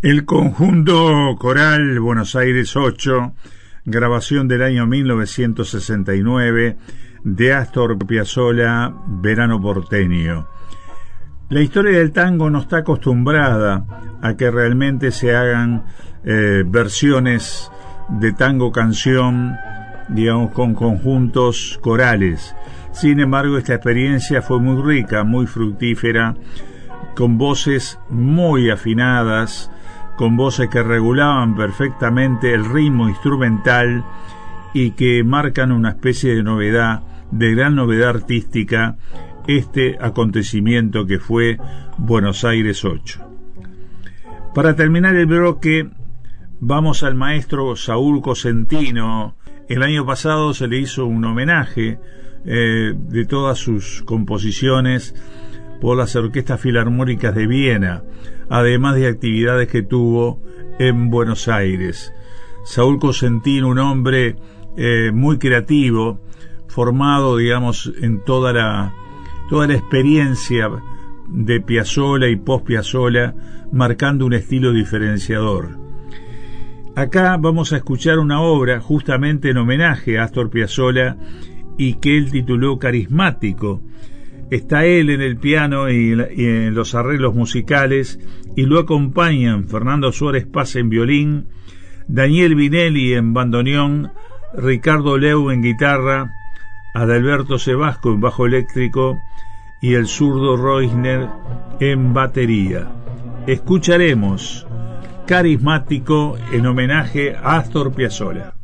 El conjunto coral Buenos Aires 8, grabación del año 1969 de Astor Piazzolla, Verano porteño. La historia del tango no está acostumbrada a que realmente se hagan versiones de tango canción, digamos, con conjuntos corales. Sin embargo, esta experiencia fue muy rica, muy fructífera, con voces muy afinadas, con voces que regulaban perfectamente el ritmo instrumental y que marcan una especie de novedad, de gran novedad artística, este acontecimiento que fue Buenos Aires 8. Para terminar el bloque, vamos al maestro Saúl Cosentino. El año pasado se le hizo un homenaje de todas sus composiciones por las orquestas filarmónicas de Viena, además de actividades que tuvo en Buenos Aires. Saúl Cosentino, un hombre muy creativo, formado, digamos, en toda la experiencia de Piazzolla y post-Piazzolla, marcando un estilo diferenciador. Acá vamos a escuchar una obra justamente en homenaje a Astor Piazzolla y que él tituló Carismático. Está él en el piano y en los arreglos musicales, y lo acompañan Fernando Suárez Paz en violín, Daniel Vinelli en bandoneón, Ricardo Leu en guitarra, Adalberto Sebasco en bajo eléctrico y el zurdo Reusner en batería. Escucharemos Carismático en homenaje a Astor Piazzolla.